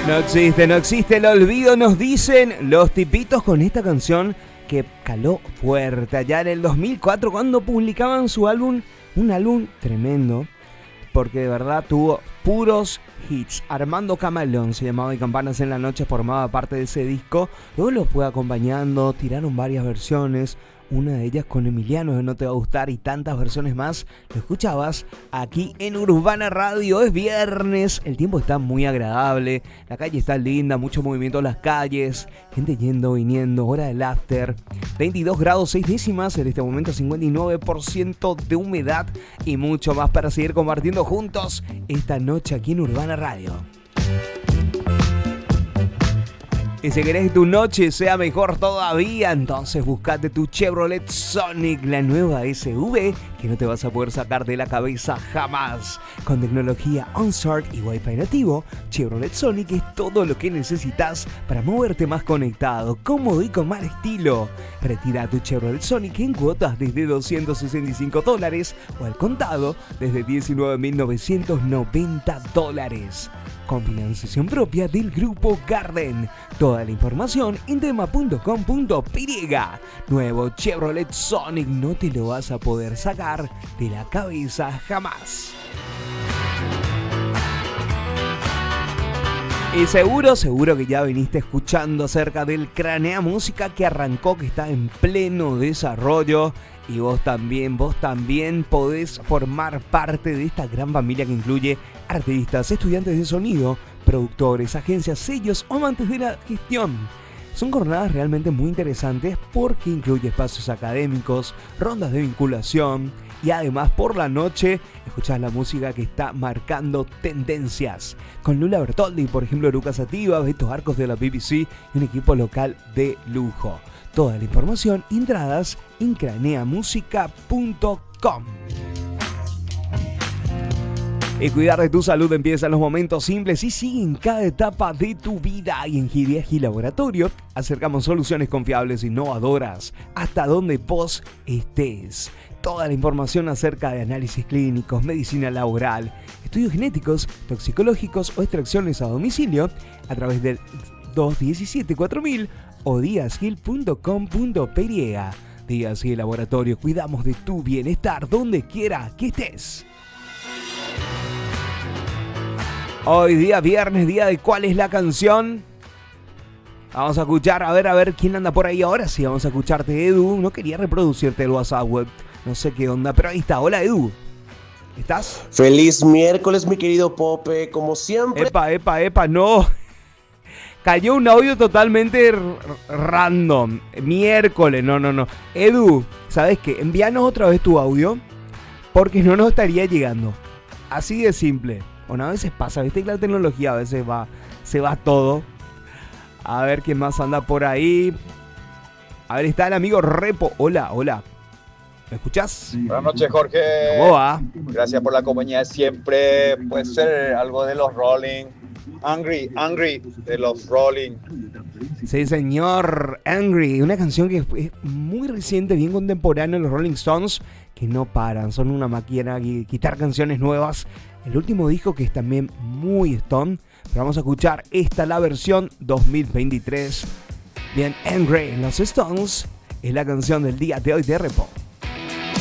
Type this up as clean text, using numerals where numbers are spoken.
No existe el olvido, nos dicen los tipitos con esta canción que caló fuerte allá en el 2004 cuando publicaban su álbum, un álbum tremendo, porque de verdad tuvo puros hits. Armando Camaleón se llamaba y Campanas en la Noche formaba parte de ese disco. Luego lo fue acompañando, tiraron varias versiones. Una de ellas con Emiliano de No Te Va a Gustar y tantas versiones más. Lo escuchabas aquí en Urbana Radio. Es viernes, el tiempo está muy agradable, la calle está linda, mucho movimiento en las calles, gente yendo, viniendo, hora del after. 22 grados 6 décimas, en este momento 59% de humedad y mucho más para seguir compartiendo juntos esta noche aquí en Urbana Radio. Y si querés que tu noche sea mejor todavía, entonces buscate tu Chevrolet Sonic, la nueva SUV que no te vas a poder sacar de la cabeza jamás. Con tecnología OnStart y Wi-Fi nativo, Chevrolet Sonic es todo lo que necesitas para moverte más conectado, cómodo y con más estilo. Retira tu Chevrolet Sonic en cuotas desde $265 o al contado desde $19.990. Con financiación propia del Grupo Garden. Toda la información en tema.com.py. Nuevo Chevrolet Sonic, no te lo vas a poder sacar de la cabeza jamás. Y seguro que ya viniste escuchando acerca del Cranea Música que arrancó, que está en pleno desarrollo. Y vos también podés formar parte de esta gran familia que incluye artistas, estudiantes de sonido, productores, agencias, sellos o amantes de la gestión. Son jornadas realmente muy interesantes porque incluye espacios académicos, rondas de vinculación y además por la noche escuchás la música que está marcando tendencias. Con Lula Bertoldi, por ejemplo, Lucas Sativa, Beto Arcos de la BBC y un equipo local de lujo. Toda la información y entradas en craneamusica.com. Y cuidar de tu salud empieza en los momentos simples y sigue en cada etapa de tu vida. Y en Giviagi Laboratorio acercamos soluciones confiables e innovadoras hasta donde vos estés. Toda la información acerca de análisis clínicos, medicina laboral, estudios genéticos, toxicológicos o extracciones a domicilio a través del 217-4000 o diasgil.com.py. Diasgil Laboratorio, cuidamos de tu bienestar donde quiera que estés. Hoy día viernes, día de ¿cuál es la canción? Vamos a escuchar, a ver quién anda por ahí ahora. Sí, vamos a escucharte, Edu. No quería reproducirte el WhatsApp web, no sé qué onda, pero ahí está. Hola, Edu. ¿Estás? Feliz miércoles, mi querido Pope, como siempre. Epa, no. Cayó un audio totalmente random. Miércoles, no. Edu, ¿sabes qué? Envíanos otra vez tu audio porque no nos estaría llegando. Así de simple. Bueno, a veces pasa, viste que la tecnología a veces se va todo. A ver quién más anda por ahí. A ver, está el amigo Repo. Hola. ¿Me escuchás? Buenas noches, Jorge. ¿Cómo va? Gracias por la compañía siempre. Puede ser algo de los Rolling. Angry de los Rolling. Sí, señor. Angry. Una canción que es muy reciente, bien contemporánea. Los Rolling Stones que no paran. Son una máquina de quitar canciones nuevas. El último disco que es también muy Stone. Pero vamos a escuchar la versión 2023. Bien, Angry en los Stones. Es la canción del día de hoy de Repo.